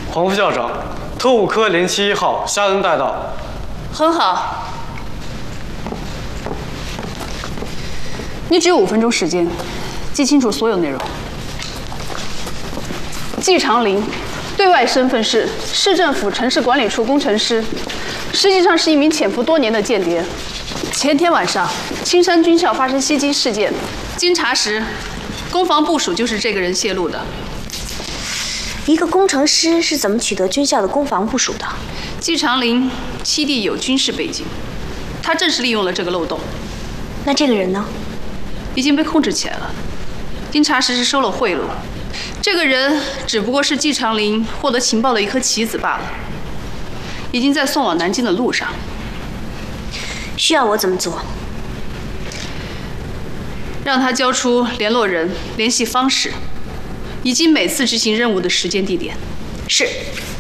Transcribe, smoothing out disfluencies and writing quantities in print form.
黄副校长，特务科071号夏恩带到。 很好。你只有5分钟时间，记清楚所有内容。季长林，对外身份是市政府城市管理处工程师，实际上是一名潜伏多年的间谍。前天晚上，青山军校发生袭击事件，经查实，攻防部署就是这个人泄露的。 一个工程师是怎么取得军校的攻防部署的？ 季长林七弟有军事背景，他正是利用了这个漏洞。 那这个人呢？ 已经被控制起来了。经查实是收了贿赂，这个人只不过是季长林获得情报的一颗棋子罢了，已经在送往南京的路上。 需要我怎么做？ 让他交出联络人、联系方式，以及每次执行任务的时间、地点。 是。